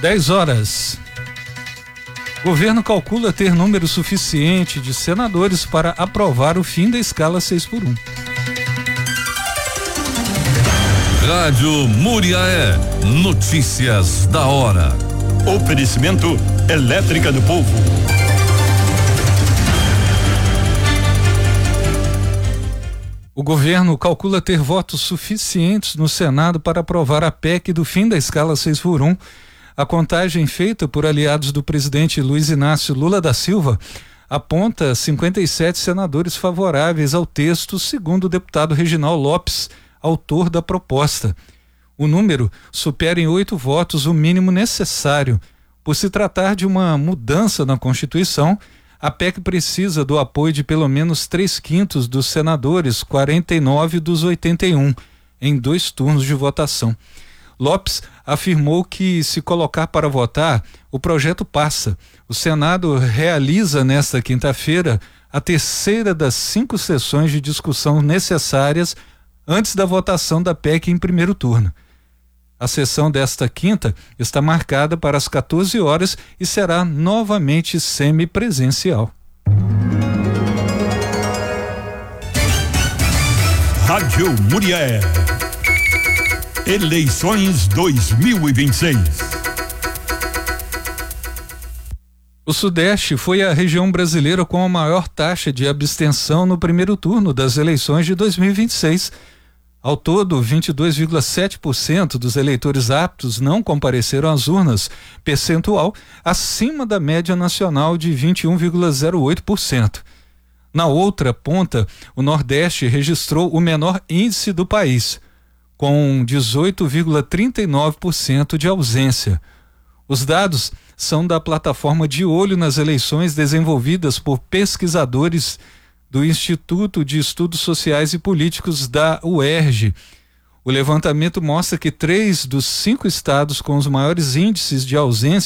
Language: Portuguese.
10h. Governo calcula ter número suficiente de senadores para aprovar o fim da escala 6x1. Rádio Muriaé, notícias da hora. Oferecimento Elétrica do Povo. O governo calcula ter votos suficientes no Senado para aprovar a PEC do fim da escala 6x1. A contagem feita por aliados do presidente Luiz Inácio Lula da Silva aponta 57 senadores favoráveis ao texto, segundo o deputado Reginaldo Lopes, autor da proposta. O número supera em 8 votos o mínimo necessário. Por se tratar de uma mudança na Constituição, a PEC precisa do apoio de pelo menos 3/5 dos senadores, 49 dos 81, em 2 turnos de votação. Lopes afirmou que, se colocar para votar, o projeto passa. O Senado realiza nesta quinta-feira a terceira das 5 sessões de discussão necessárias antes da votação da PEC em primeiro turno. A sessão desta quinta está marcada para as 14 horas e será novamente semipresencial. Rádio Muriaé. Eleições 2026. O Sudeste foi a região brasileira com a maior taxa de abstenção no primeiro turno das eleições de 2026. Ao todo, 22,7% dos eleitores aptos não compareceram às urnas, percentual acima da média nacional de 21,08%. Na outra ponta, o Nordeste registrou o menor índice do país, com 18,39% de ausência. Os dados são da plataforma De Olho nas Eleições, desenvolvidas por pesquisadores do Instituto de Estudos Sociais e Políticos da UERJ. O levantamento mostra que 3 dos 5 estados com os maiores índices de ausência